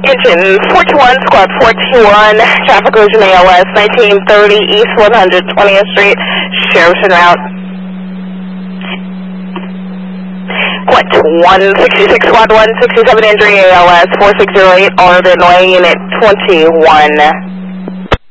Engine 421, squad 421, traffic collision ALS 1930 East 120th Street, Sheriff's en route. Quint 166, squad 167, injury ALS 4608, Illinois, unit 21.